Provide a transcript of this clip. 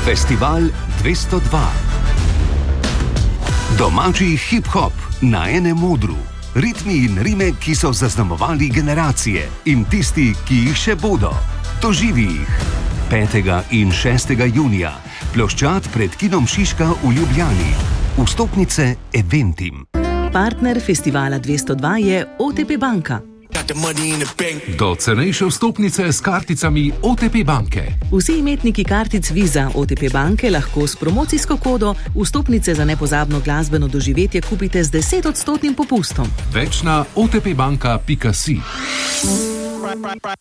Festival 202. Domači hip-hop na enem odru. Ritmi in rime, ki so zaznamovali generacije in tisti, ki jih še bodo. Doživi jih 5. in 6. junija. Ploščad pred kinom Šiška v Ljubljani. Vstopnice Eventim. Partner festivala 202 je OTP banka. Do cenejše vstopnice s karticami OTP banke. Vsi imetniki kartic Visa OTP banke lahko s promocijsko kodo vstopnice za nepozabno glasbeno doživetje kupite z 10% popustom. Več na otpbanka.si.